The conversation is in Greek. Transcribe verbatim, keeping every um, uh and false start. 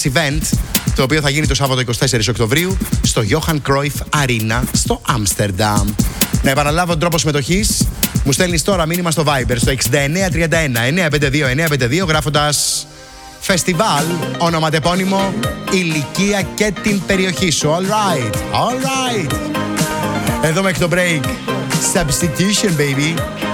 mass event, το οποίο θα γίνει το Σάββατο εικοστή τέταρτη Οκτωβρίου στο Johan Cruyff Arena στο Άμστερνταμ. Να επαναλάβω τον τρόπο συμμετοχής. Μου στέλνεις τώρα μήνυμα στο Viber στο εξήντα εννέα τριάντα ένα εννιακόσια πενήντα δύο εννιακόσια πενήντα δύο γράφοντας Φεστιβάλ, ονοματεπώνυμο, ηλικία και την περιοχή σου. All right, all right. Εδώ μέχρι το break. Substitution, baby.